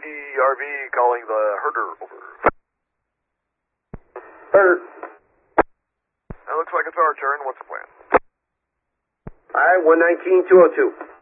RV calling the herder, over. Herder. It looks like it's our turn. What's the plan? Alright, 119-202.